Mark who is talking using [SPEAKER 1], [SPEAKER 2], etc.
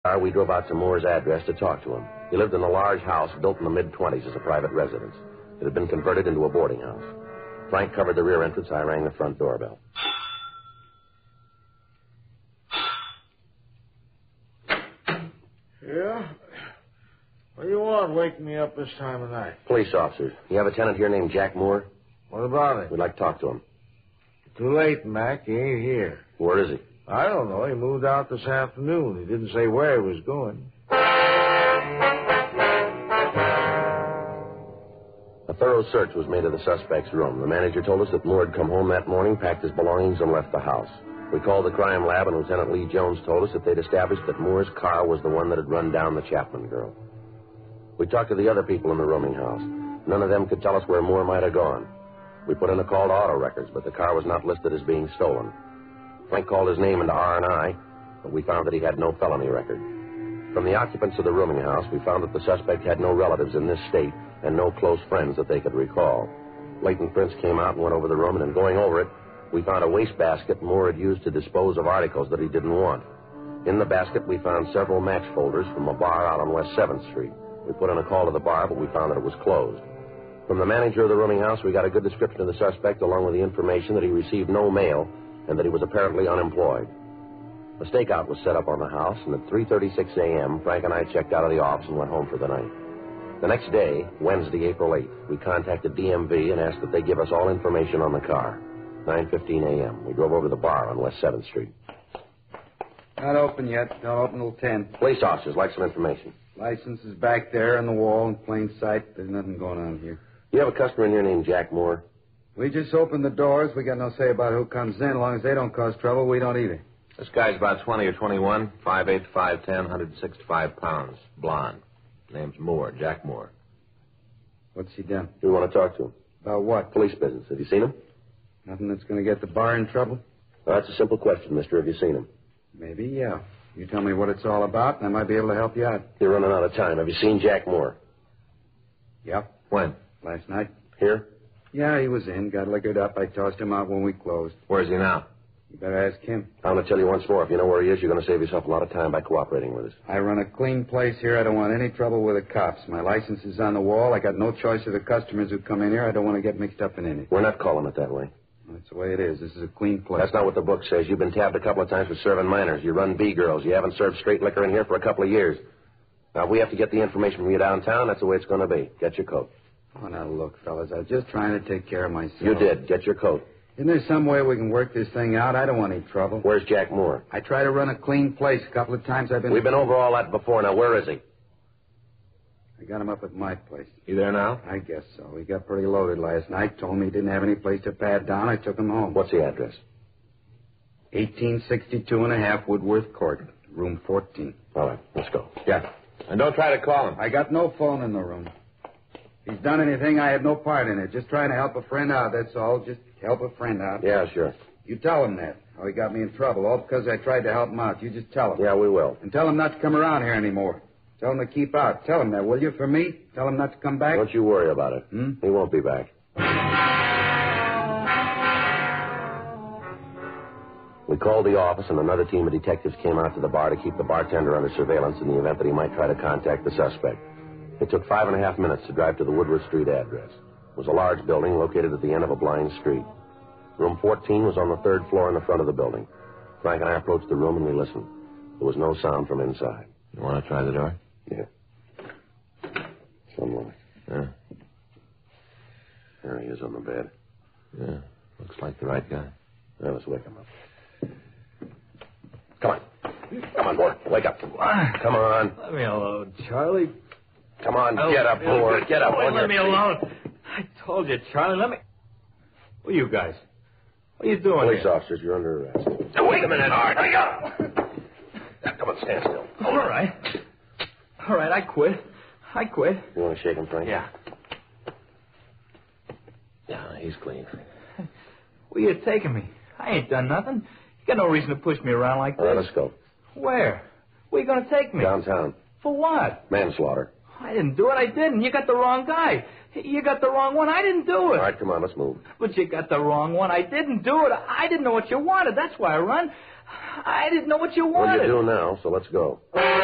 [SPEAKER 1] We drove out to Moore's address to talk to him. He lived in a large house built in the mid-20s as a private residence. It had been converted into a boarding house. Frank covered the rear entrance. I rang the front doorbell.
[SPEAKER 2] Yeah? What do you want waking me up this time of night?
[SPEAKER 1] Police officers. You have a tenant here named Jack Moore?
[SPEAKER 2] What about it?
[SPEAKER 1] We'd like to talk to him.
[SPEAKER 2] Too late, Mac. He ain't here.
[SPEAKER 1] Where is he?
[SPEAKER 2] I don't know. He moved out this afternoon. He didn't say where he was going.
[SPEAKER 1] A thorough search was made of the suspect's room. The manager told us that Moore had come home that morning, packed his belongings, and left the house. We called the crime lab, and Lieutenant Lee Jones told us that they'd established that Moore's car was the one that had run down the Chapman girl. We talked to the other people in the rooming house. None of them could tell us where Moore might have gone. We put in a call to auto records, but the car was not listed as being stolen. Frank called his name into R&I, but we found that he had no felony record. From the occupants of the rooming house, we found that the suspect had no relatives in this state and no close friends that they could recall. Leighton Prince came out and went over the room, and in going over it, we found a wastebasket Moore had used to dispose of articles that he didn't want. In the basket, we found several match folders from a bar out on West 7th Street. We put in a call to the bar, but we found that it was closed. From the manager of the rooming house, we got a good description of the suspect, along with the information that he received no mail and that he was apparently unemployed. A stakeout was set up on the house, and at 3:36 a.m., Frank and I checked out of the office and went home for the night. The next day, Wednesday, April 8th, we contacted DMV and asked that they give us all information on the car. 9:15 a.m., we drove over to the bar on West 7th Street.
[SPEAKER 3] Not open yet. Don't open till 10.
[SPEAKER 1] Police officers like some information.
[SPEAKER 3] License is back there on the wall in plain sight. There's nothing going on here.
[SPEAKER 1] You have a customer in here named Jack Moore?
[SPEAKER 3] We just opened the doors. We got no say about who comes in. As long as they don't cause trouble, we don't either.
[SPEAKER 4] This guy's about 20 or 21, 5'8", 5'10", 165 pounds, blonde. Name's Moore, Jack Moore.
[SPEAKER 3] What's he done?
[SPEAKER 1] We want to talk to him.
[SPEAKER 3] About what?
[SPEAKER 1] Police business. Have you seen him?
[SPEAKER 3] Nothing that's going to get the bar in trouble?
[SPEAKER 1] Well, that's a simple question, mister. Have you seen him?
[SPEAKER 3] Maybe, yeah. You tell me what it's all about, and I might be able to help you out.
[SPEAKER 1] You're running out of time. Have you seen Jack Moore?
[SPEAKER 3] Yep.
[SPEAKER 4] When?
[SPEAKER 3] Last night.
[SPEAKER 1] Here?
[SPEAKER 3] Yeah, he was in. Got liquored up. I tossed him out when we closed.
[SPEAKER 4] Where's he now?
[SPEAKER 3] You better ask him.
[SPEAKER 1] I'm going to tell you once more. If you know where he is, you're going to save yourself a lot of time by cooperating with us.
[SPEAKER 3] I run a clean place here. I don't want any trouble with the cops. My license is on the wall. I got no choice of the customers who come in here. I don't want to get mixed up in anything.
[SPEAKER 1] We're not calling it that way.
[SPEAKER 3] That's the way it is. This is a clean place.
[SPEAKER 1] That's not what the book says. You've been tabbed a couple of times for serving minors. You run B-girls. You haven't served straight liquor in here for a couple of years. Now, if we have to get the information from you downtown, that's the way it's going to be. Get your coat.
[SPEAKER 3] Oh, now, look, fellas, I was just trying to take care of myself.
[SPEAKER 1] You did. Get your coat.
[SPEAKER 3] Isn't there some way we can work this thing out? I don't want any trouble.
[SPEAKER 1] Where's Jack Moore?
[SPEAKER 3] I try to run a clean place. A couple of times I've been...
[SPEAKER 1] We've been over all that before. Now, where is he?
[SPEAKER 3] I got him up at my place.
[SPEAKER 4] You there now?
[SPEAKER 3] I guess so. He got pretty loaded last night. Told me he didn't have any place to pad down. I took him home.
[SPEAKER 1] What's the address?
[SPEAKER 3] 1862 and a half Woodworth Court, room 14.
[SPEAKER 1] All right, let's go.
[SPEAKER 4] Yeah. And don't try to call him.
[SPEAKER 3] I got no phone in the room. If he's done anything, I had no part in it. Just trying to help a friend out, that's all. Just help a friend out.
[SPEAKER 1] Yeah, sure.
[SPEAKER 3] You tell him that. How he got me in trouble, all because I tried to help him out. You just tell him.
[SPEAKER 1] Yeah, we will.
[SPEAKER 3] And tell him not to come around here anymore. Tell him to keep out. Tell him that, will you, for me? Tell him not to come back?
[SPEAKER 1] Don't you worry about it. He won't be back. We called the office, and another team of detectives came out to the bar to keep the bartender under surveillance in the event that he might try to contact the suspect. It took 5.5 minutes to drive to the Woodworth Street address. It was a large building located at the end of a blind street. Room 14 was on the third floor in the front of the building. Frank and I approached the room, and we listened. There was no sound from inside.
[SPEAKER 4] You want to try the door?
[SPEAKER 1] Yeah. Sunlight.
[SPEAKER 4] Yeah.
[SPEAKER 1] There he is on the bed.
[SPEAKER 4] Yeah. Looks like the right guy.
[SPEAKER 1] Well, let's wake him up. Come on. Come on, boy. Wake up. Come on.
[SPEAKER 5] Let me alone, Charlie.
[SPEAKER 1] Come on, get up, boy. Get up.
[SPEAKER 5] Boy, let me alone. I told you, Charlie, let me... Who are you guys? What are you doing
[SPEAKER 1] Police
[SPEAKER 5] here?
[SPEAKER 1] officers, you're under arrest.
[SPEAKER 5] Now, wait a minute, Art.
[SPEAKER 1] Wake up! Now, come on, stand still.
[SPEAKER 5] All right. All right, I quit.
[SPEAKER 1] You want to shake him, Frank?
[SPEAKER 5] Yeah.
[SPEAKER 1] Yeah, he's clean.
[SPEAKER 5] Where you taking me? I ain't done nothing. You got no reason to push me around like this.
[SPEAKER 1] All right, let's go.
[SPEAKER 5] Where? Where you going to take me?
[SPEAKER 1] Downtown.
[SPEAKER 5] For what?
[SPEAKER 1] Manslaughter.
[SPEAKER 5] I didn't do it. I didn't. You got the wrong guy. You got the wrong one. I didn't do it.
[SPEAKER 1] All right, come on, let's move.
[SPEAKER 5] But you got the wrong one. I didn't do it. I didn't know what you wanted. That's why I run. I didn't know what you wanted.
[SPEAKER 1] Well, you do now, so let's go.